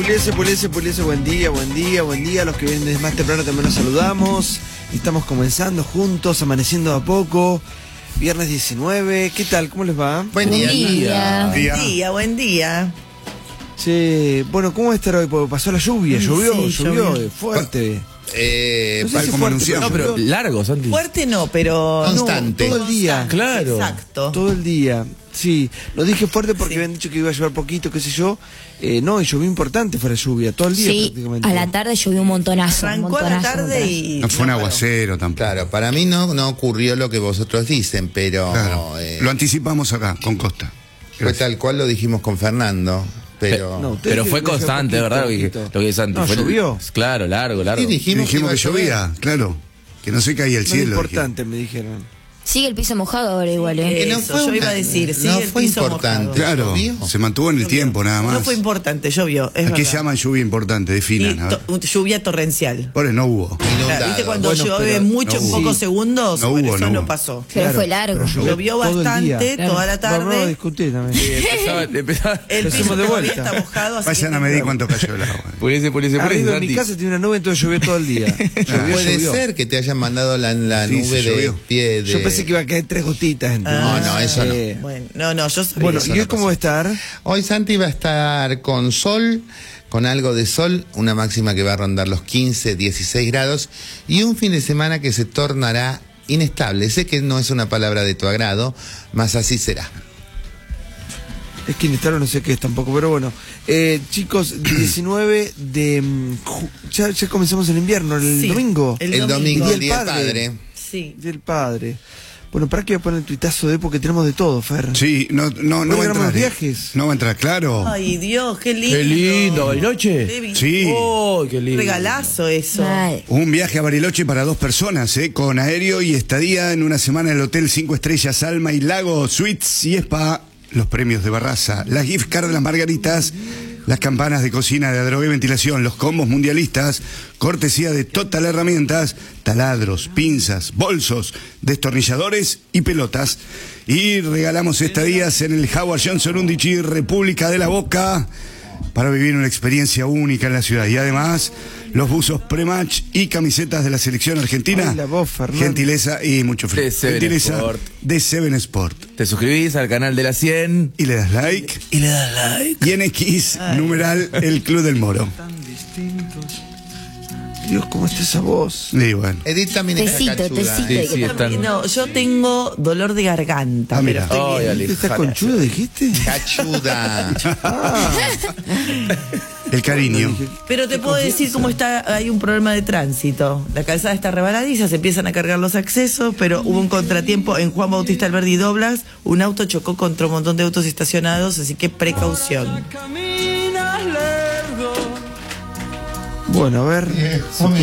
Puliese, buen día. Los que vienen desde más temprano también los saludamos. Estamos comenzando juntos, amaneciendo a poco. Viernes 19, ¿qué tal? ¿Cómo les va? Buen día. Buen día. Sí, bueno, ¿cómo va a estar hoy? Porque pasó la lluvia, llovió fuerte. No sé si como fuerte, anunciamos. No, pero largo, Santi. Fuerte no, pero... Constante. Todo el día. Claro. Exacto. Todo el día. Sí, lo dije fuerte porque Sí. habían dicho que iba a llover poquito, qué sé yo. No, y llovió importante fuera lluvia, todo el día Sí, prácticamente. a la tarde llovió un montonazo. Arrancó a la tarde y... No fue un paró. aguacero tampoco. Claro, para mí no ocurrió lo que vosotros dicen, pero Claro. Lo anticipamos acá, con Costa. fue tal cual lo dijimos con Fernando. Pero No, ustedes Pero fue dijeron que constante, poquito, ¿verdad? poquito. Lo que es Santi. No, Fue- llovió. Claro, largo. sí, dijimos que iba a llover. llovía, claro. Que no se caía el No cielo. es importante, me dijeron. Sigue el piso mojado ahora igual, ¿eh? Que no Eso, fue yo una- iba a decir, sigue no el fue piso importante. mojado. Claro, ¿Llovió? se mantuvo en el tiempo nada más. No fue importante, llovió, es ¿A qué verdad. llaman lluvia importante? Definan. a ver. Lluvia torrencial. Por no hubo. Claro, ¿viste cuando Bueno, llueve pero mucho no en hubo. pocos segundos? No Bueno, hubo, eso no no hubo. pasó. Pero fue largo. Llovió todo el día. bastante toda la tarde. Vamos a discutir también. Empezaba. El piso Empecemos de todavía vuelta. está mojado, así Vayan que a medir cuánto cayó el agua. Puliese, Arriba de mi Santi. casa tiene una nube, entonces llovió todo el día. Puede llovió. ser que te hayan mandado la Sí, nube se de llovió. pie de... Yo pensé que iba a caer 3 gotitas. ¿entendés? No, eso no. Bueno, yo sabía. Bueno, Eso ¿y no hoy cómo va a estar? Hoy Santi va a estar con sol, con algo de sol, una máxima que va a rondar los 15, 16 grados y un fin de semana que se tornará inestable. Sé que no es una palabra de tu agrado, mas así será. Es que inestable no sé qué es tampoco, pero bueno. Chicos, 19 de... ya comenzamos el invierno, el Sí, domingo. El domingo, Día el Día del Padre. Sí. Del padre. Bueno, ¿para qué voy a poner el tuitazo de? Porque tenemos de todo, Fer. Sí, no va a Programamos entrar. viajes. No va a entrar, claro. Ay, Dios, qué lindo. Qué lindo, Bariloche. Qué Sí. ¡Oh, qué lindo! regalazo eso. Ay, Un viaje a Bariloche para 2 personas, con aéreo y estadía en una semana en el Hotel 5 Estrellas Alma y Lago, Suites y Spa, los premios de Barraza, las gift cards de las margaritas, las campanas de cocina de Adrogué Ventilación, los combos mundialistas, cortesía de Total Herramientas, taladros, pinzas, bolsos, destornilladores y pelotas. Y regalamos estadías en el Howard Johnson Undici, República de la Boca, para vivir una experiencia única en la ciudad. Y además, los buzos pre-match y camisetas de la selección argentina. Ay, la voz, Fernando. Gentileza y mucho frío. De Seven Gentileza Sport. de Seven Sport. Te suscribís al canal de la 100 Y le das like. y le das like. Y en X, numeral, el Club del Moro. Tan distintos. Dios, ¿cómo está esa voz? Y bueno. Edith también está Tecito, cachuda. tecito. Sí, están. No, yo tengo dolor de garganta, Ah, pero mira. estoy Ay, bien. Ale. ¿Estás conchudo, dijiste? Cachuda. El cariño. Pero te puedo decir cómo está, hay un problema de tránsito. La calzada está rebaladiza, se empiezan a cargar los accesos, pero hubo un contratiempo en Juan Bautista Alberdi Doblas, un auto chocó contra un montón de autos estacionados, así que precaución. Bueno, a ver.